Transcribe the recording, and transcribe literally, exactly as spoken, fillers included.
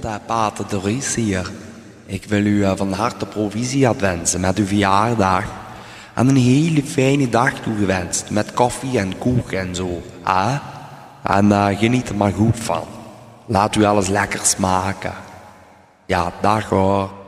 Tante Pater Doris hier. Ik wil u uh, van harte proficiat wensen met uw verjaardag. En een hele fijne dag toegewenst. Met koffie en koek en zo. Hè? En uh, geniet er maar goed van. Laat u alles lekker smaken. Ja, dag hoor.